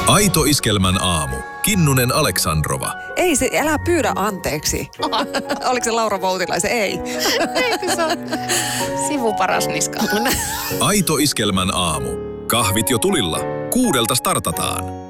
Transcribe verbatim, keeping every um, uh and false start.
Aito Iskelmän aamu. Kinnunen Aleksandrova. Ei se, älä pyydä anteeksi. Oliko se Laura Voutilaisen? Ei. Eikö se ole sivuparas niska? Aito Iskelmän aamu. Kahvit jo tulilla. Kuudelta startataan.